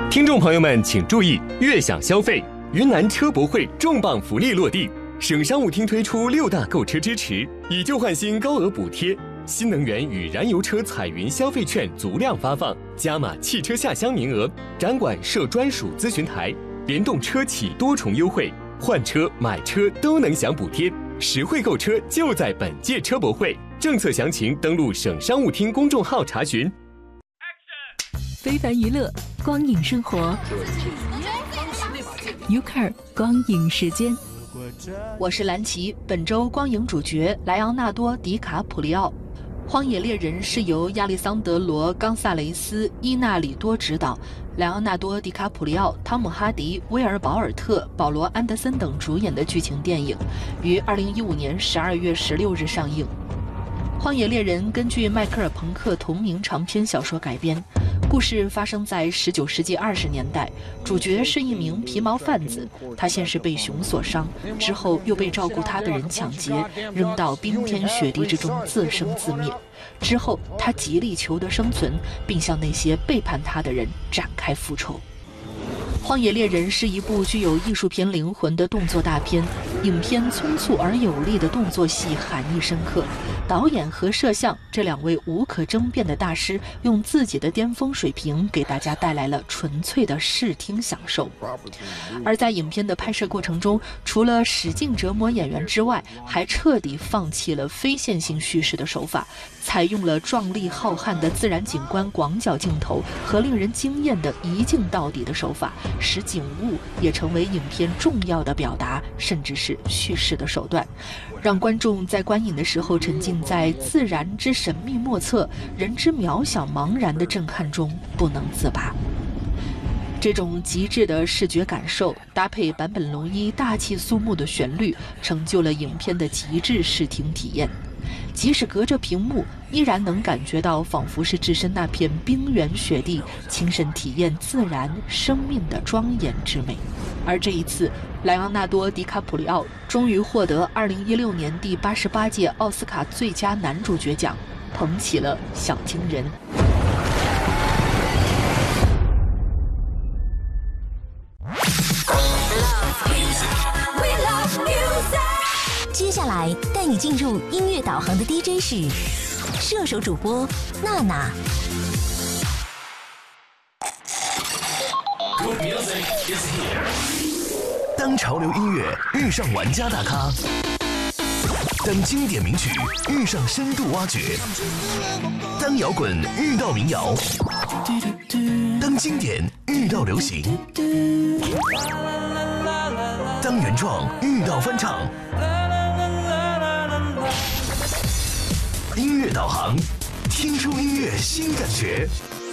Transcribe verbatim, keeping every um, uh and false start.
听众朋友们请注意，悦享消费，云南车博会重磅福利落地，省商务厅推出六大购车支持，以旧换新高额补贴，新能源与燃油车彩云消费券足量发放，加码汽车下乡名额，展馆设专属咨询台，联动车企多重优惠，换车买车都能享补贴，实惠购车就在本届车博会，政策详情登录省商务厅公众号查询。 非凡娱乐，光影生活 ，U C A R 光影时间。 我是蓝琪，本周光影主角莱昂纳多·迪卡普里奥。《荒野猎人》是由亚历桑德罗·冈萨雷斯、伊纳里多执导，莱昂纳多·迪卡普里奥、汤姆·哈迪、威尔·保尔特、保罗·安德森等主演的剧情电影，于二零一五年十二月十六日上映。《荒野猎人》根据迈克尔·朋克同名长篇小说改编，故事发生在十九世纪二十年代，主角是一名皮毛贩子，他先是被熊所伤，之后又被照顾他的人抢劫，扔到冰天雪地之中自生自灭。之后他极力求得生存，并向那些背叛他的人展开复仇。《荒野猎人》是一部具有艺术片灵魂的动作大片，影片匆促而有力的动作戏含义深刻，导演和摄像这两位无可争辩的大师用自己的巅峰水平给大家带来了纯粹的视听享受。而在影片的拍摄过程中，除了使劲折磨演员之外，还彻底放弃了非线性叙事的手法，采用了壮丽浩瀚的自然景观广角镜头和令人惊艳的一镜到底的手法，使景物也成为影片重要的表达，甚至是叙事的手段，让观众在观影的时候沉浸在自然之神秘莫测、人之渺小茫然的震撼中不能自拔。这种极致的视觉感受，搭配坂本龙一大气肃穆的旋律，成就了影片的极致视听体验。即使隔着屏幕，依然能感觉到仿佛是置身那片冰原雪地，亲身体验自然生命的庄严之美。而这一次，莱昂纳多·迪卡普里奥终于获得二零一六年第八十八届奥斯卡最佳男主角奖，捧起了小金人。 接下来带你进入音乐导航的 D J 是射手主播娜娜。 当潮流音乐遇上玩家大咖，当经典名曲遇上深度挖掘，当摇滚遇到民谣，当经典遇到流行，当原创遇到翻唱。音乐导航，听出音乐新感觉。